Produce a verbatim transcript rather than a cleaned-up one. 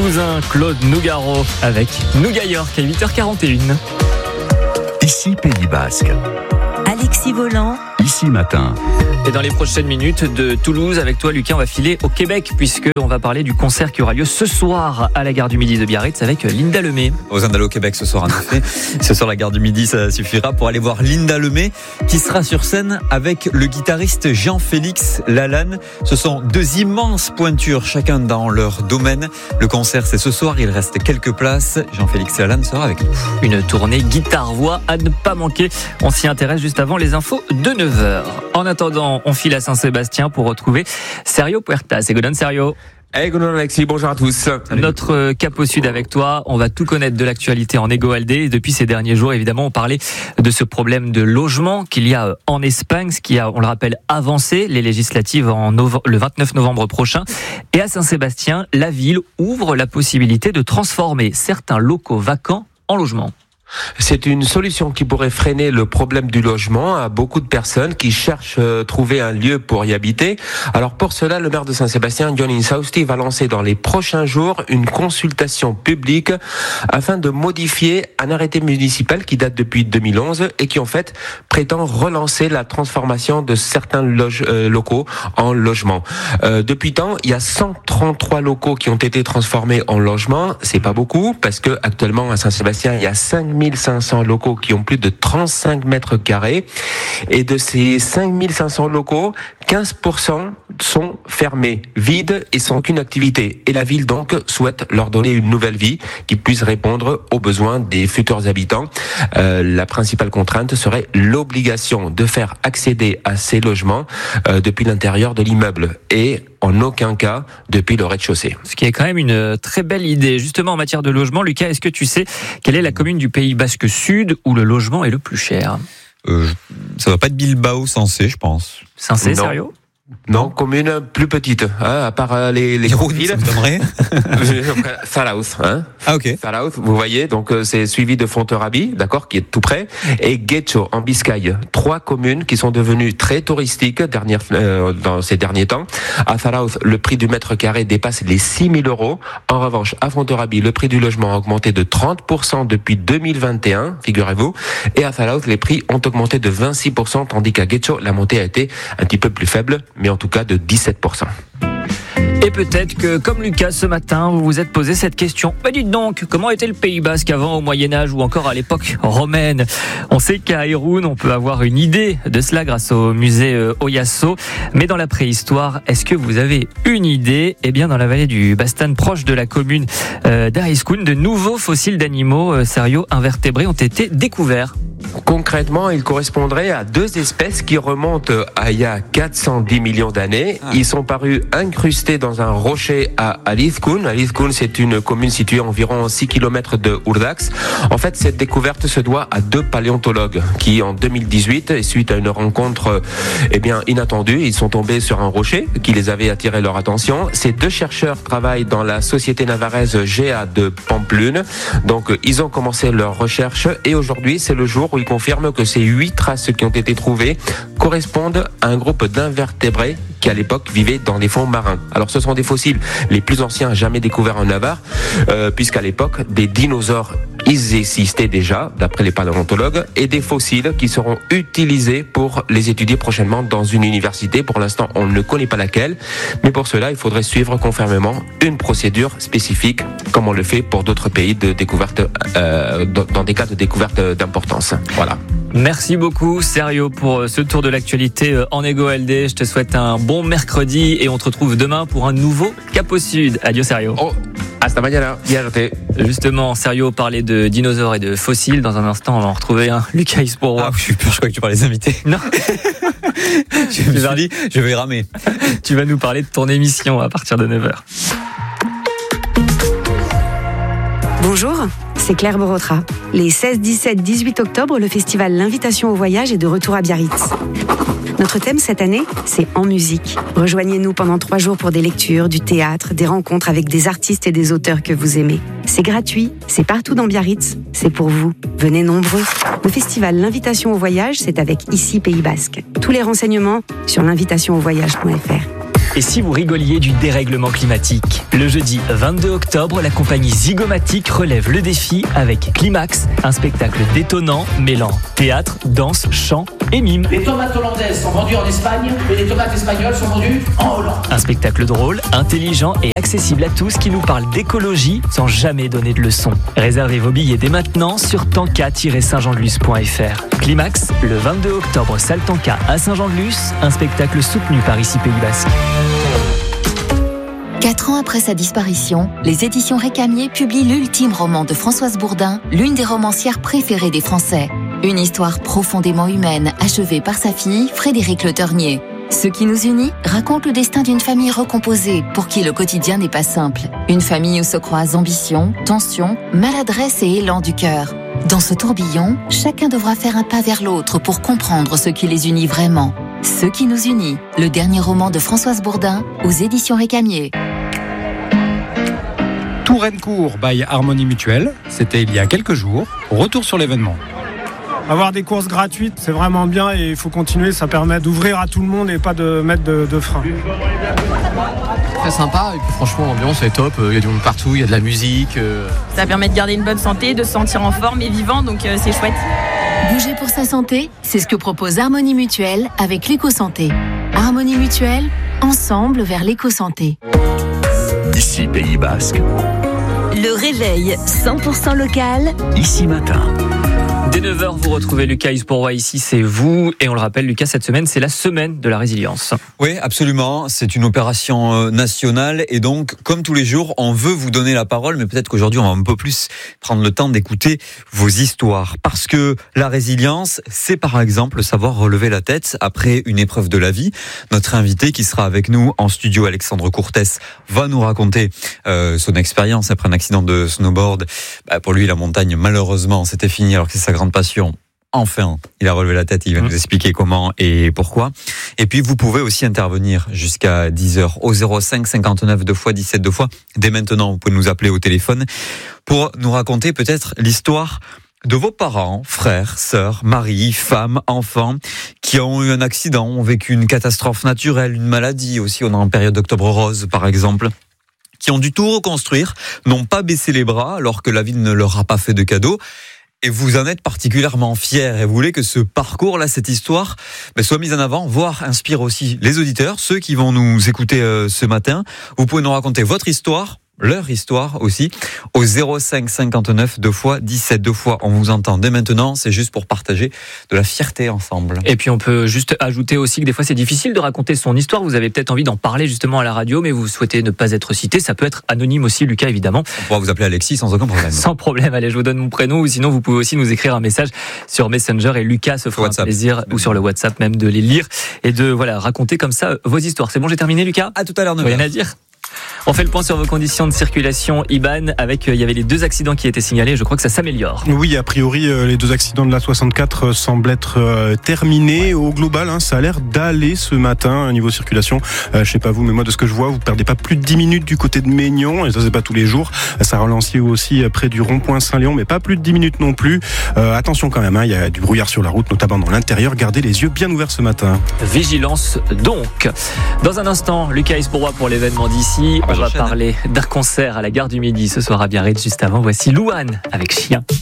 toulousain Claude Nougaro avec Nougat York à huit heures quarante et une. Ici Pays Basque. Alexis Volant. Ici Matin. Et dans les prochaines minutes de Toulouse, avec toi Lucas, on va filer au Québec puisqu'on va parler du concert qui aura lieu ce soir à la gare du Midi de Biarritz avec Linda Lemay. Aux Andalous au Québec ce soir en effet. Ce soir la gare du Midi, ça suffira pour aller voir Linda Lemay qui sera sur scène avec le guitariste Jean-Félix Lalanne. Ce sont deux immenses pointures, chacun dans leur domaine. Le concert c'est ce soir, il reste quelques places. Jean-Félix Lalanne sera avec nous. Une tournée guitare-voix à ne pas manquer. On s'y intéresse juste avant les infos de neuf heures. En attendant, on file à Saint-Sébastien pour retrouver Sergio Puertas. Et Godon Sergio. Hey, Godon Alexis, bonjour à tous. Salut. Notre cap au sud avec toi, on va tout connaître de l'actualité en Ego L D. Depuis ces derniers jours, évidemment, on parlait de ce problème de logement qu'il y a en Espagne, ce qui a, on le rappelle, avancé les législatives en nove- le vingt-neuf novembre prochain. Et à Saint-Sébastien, la ville ouvre la possibilité de transformer certains locaux vacants en logements. C'est une solution qui pourrait freiner le problème du logement à beaucoup de personnes qui cherchent à trouver un lieu pour y habiter. Alors pour cela, le maire de Saint-Sébastien, John Insausti, va lancer dans les prochains jours une consultation publique afin de modifier un arrêté municipal qui date depuis deux mille onze et qui en fait prétend relancer la transformation de certains loge- euh, locaux en logements. Euh, depuis tant, il y a cent trente-trois locaux qui ont été transformés en logements. C'est pas beaucoup parce que actuellement à Saint-Sébastien, il y a cinq mille cinq cents locaux qui ont plus de trente-cinq mètres carrés. Et de ces cinq mille cinq cents locaux, quinze pour cent sont fermés, vides et sans aucune activité. Et la ville donc souhaite leur donner une nouvelle vie qui puisse répondre aux besoins des futurs habitants. Euh, la principale contrainte serait l'obligation de faire accéder à ces logements euh, depuis l'intérieur de l'immeuble et en aucun cas depuis le rez-de-chaussée. Ce qui est quand même une très belle idée. Justement, en matière de logement, Lucas, est-ce que tu sais quelle est la commune du Pays Basque Sud où le logement est le plus cher ? Euh, ça va pas être Bilbao, Sensé, je pense. Sensé, Non. sérieux ? Non, commune plus petite, hein, à part euh, les les grandes villes. Zarauz, hein. Ah ok. Zarauz, vous voyez, donc euh, c'est suivi de Fontarabie, d'accord, qui est tout près, et Getxo en Biscaye. Trois communes qui sont devenues très touristiques dernière, euh, dans ces derniers temps. À Zarauz, le prix du mètre carré dépasse les six mille euros. En revanche, à Fontarabie, le prix du logement a augmenté de trente pour cent depuis deux mille vingt et un, figurez-vous. Et à Zarauz, les prix ont augmenté de vingt-six pour cent, tandis qu'à Getxo, la montée a été un petit peu plus faible, mais en tout cas de dix-sept pour cent. Et peut-être que, comme Lucas, ce matin, vous vous êtes posé cette question. Mais dites donc, comment était le Pays Basque avant, au Moyen-Âge ou encore à l'époque romaine ? On sait qu'à Irún, on peut avoir une idée de cela grâce au musée euh, Oyasso. Mais dans la préhistoire, est-ce que vous avez une idée ? Eh bien, dans la vallée du Bastan, proche de la commune euh, d'Ariscún, de nouveaux fossiles d'animaux euh, sérieux invertébrés ont été découverts. Concrètement, il correspondrait à deux espèces qui remontent à il y a quatre cent dix millions d'années. Ils sont parus incrustés dans un rocher à Alizkun. Alizkun, c'est une commune située à environ six kilomètres de Urdax. En fait, cette découverte se doit à deux paléontologues qui, en deux mille dix-huit, et suite à une rencontre eh bien inattendue, ils sont tombés sur un rocher qui les avait attiré leur attention. Ces deux chercheurs travaillent dans la société navarraise G A de Pamplune. Donc, ils ont commencé leur recherche et aujourd'hui, c'est le jour où ils confirment que ces huit traces qui ont été trouvées correspondent à un groupe d'invertébrés qui à l'époque vivaient dans les fonds marins. Alors ce sont des fossiles les plus anciens jamais découverts en Navarre, euh, puisqu'à l'époque des dinosaures ils existaient déjà, d'après les paléontologues, et des fossiles qui seront utilisés pour les étudier prochainement dans une université. Pour l'instant, on ne connaît pas laquelle, mais pour cela, il faudrait suivre conformément une procédure spécifique, comme on le fait pour d'autres pays de découverte, euh, dans des cas de découverte d'importance. Voilà. Merci beaucoup, Sergio, pour ce tour de l'actualité en Ego L D. Je te souhaite un bon mercredi et on te retrouve demain pour un nouveau Cap au Sud. Adieu, Sergio. Oh, hasta mañana. Viajate. Justement, Sergio parlait de dinosaures et de fossiles. Dans un instant, on va en retrouver un. Lucas Isporo. Ah, je suis peur, je crois que tu parlais des invités. Non. Je me suis dit, je vais ramer. Tu vas nous parler de ton émission à partir de neuf heures. Bonjour, c'est Claire Borotra. Les seize, dix-sept, dix-huit octobre, le festival L'Invitation au Voyage est de retour à Biarritz. Notre thème cette année, c'est En musique. Rejoignez-nous pendant trois jours pour des lectures, du théâtre, des rencontres avec des artistes et des auteurs que vous aimez. C'est gratuit, c'est partout dans Biarritz, c'est pour vous. Venez nombreux. Le festival L'Invitation au Voyage, c'est avec Ici Pays Basque. Tous les renseignements sur l'invitation au voyage point f r. Et si vous rigoliez du dérèglement climatique? Le jeudi vingt-deux octobre, la compagnie Zygomatic relève le défi avec Climax, un spectacle détonnant mêlant théâtre, danse, chant et mime. Les tomates hollandaises sont vendues en Espagne et les tomates espagnoles sont vendues en Hollande. Un spectacle drôle, intelligent et accessible à tous qui nous parle d'écologie sans jamais donner de leçons. Réservez vos billets dès maintenant sur tanka tiret saint jean de luz point f r. Climax, le vingt-deux octobre, salle Tanka à Saint-Jean-de-Luz, un spectacle soutenu par Ici Pays Basque. Quatre ans après sa disparition, les éditions Récamier publient l'ultime roman de Françoise Bourdin, l'une des romancières préférées des Français. Une histoire profondément humaine, achevée par sa fille, Frédérique Le Ternier. Ce qui nous unit raconte le destin d'une famille recomposée, pour qui le quotidien n'est pas simple. Une famille où se croisent ambition, tension, maladresse et élan du cœur. Dans ce tourbillon, chacun devra faire un pas vers l'autre pour comprendre ce qui les unit vraiment. Ce qui nous unit, le dernier roman de Françoise Bourdin, aux éditions Récamier. Tourencourt by Harmonie Mutuelle, c'était il y a quelques jours. Retour sur l'événement. Avoir des courses gratuites, c'est vraiment bien et il faut continuer, ça permet d'ouvrir à tout le monde et pas de mettre de, de frein. Très sympa et puis franchement l'ambiance est top, il y a du monde partout, il y a de la musique. Euh... Ça permet de garder une bonne santé, de se sentir en forme et vivant, donc euh, c'est chouette. Bouger pour sa santé, c'est ce que propose Harmonie Mutuelle avec l'éco-santé. Harmonie Mutuelle, ensemble vers l'éco-santé. Ici Pays Basque. Le réveil cent pour cent local. Ici Matin. Dès neuf heures, vous retrouvez Lucas Isbourrois ici, c'est vous. Et on le rappelle, Lucas, cette semaine, c'est la semaine de la résilience. Oui, absolument. C'est une opération nationale. Et donc, comme tous les jours, on veut vous donner la parole. Mais peut-être qu'aujourd'hui, on va un peu plus prendre le temps d'écouter vos histoires. Parce que la résilience, c'est par exemple savoir relever la tête après une épreuve de la vie. Notre invité qui sera avec nous en studio, Alexandre Courtès, va nous raconter euh, son expérience après un accident de snowboard. Bah, pour lui, la montagne, malheureusement, c'était fini alors que c'est sa grande passion. Enfin, il a relevé la tête, il va nous expliquer comment et pourquoi. Et puis, vous pouvez aussi intervenir jusqu'à dix heures au zéro cinq cinquante-neuf deux fois dix-sept deux fois. Dès maintenant, vous pouvez nous appeler au téléphone pour nous raconter peut-être l'histoire de vos parents, frères, sœurs, maris, femmes, enfants, qui ont eu un accident, ont vécu une catastrophe naturelle, une maladie aussi. On est en période d'octobre rose, par exemple, qui ont dû tout reconstruire, n'ont pas baissé les bras alors que la vie ne leur a pas fait de cadeau. Et vous en êtes particulièrement fiers et vous voulez que ce parcours-là, cette histoire, ben, soit mise en avant, voire inspire aussi les auditeurs, ceux qui vont nous écouter euh, ce matin. Vous pouvez nous raconter votre histoire, leur histoire aussi, au zéro cinq cinquante-neuf deux fois dix-sept deux fois. On vous entend dès maintenant, c'est juste pour partager de la fierté ensemble. Et puis on peut juste ajouter aussi que des fois c'est difficile de raconter son histoire. Vous avez peut-être envie d'en parler justement à la radio, mais vous souhaitez ne pas être cité. Ça peut être anonyme aussi, Lucas, évidemment. On pourra vous appeler Alexis sans aucun problème. Sans problème, allez, je vous donne mon prénom, ou sinon vous pouvez aussi nous écrire un message sur Messenger et Lucas se fera un plaisir, ou sur le WhatsApp même, de les lire et de voilà raconter comme ça vos histoires. C'est bon, j'ai terminé, Lucas ? À tout à l'heure, neuf heures. Rien à dire. On fait le point sur vos conditions de circulation I B A N avec, euh, il y avait les deux accidents qui étaient signalés, je crois que ça s'améliore. Oui, a priori, euh, les deux accidents de la soixante-quatre semblent être euh, terminés. Au global, hein, ça a l'air d'aller ce matin, niveau circulation. Euh, je sais pas vous, mais moi, de ce que je vois, vous perdez pas plus de dix minutes du côté de Maignan, et ça, c'est pas tous les jours. Ça ralentit aussi près du rond-point Saint-Léon, mais pas plus de dix minutes non plus. Euh, attention quand même, hein, il y a du brouillard sur la route, notamment dans l'intérieur. Gardez les yeux bien ouverts ce matin. Vigilance donc. Dans un instant, Lucas Isbourrois pour l'événement d'ici. On va parler d'un concert à la gare du Midi ce soir à Biarritz. Juste avant, voici Louane avec Chien.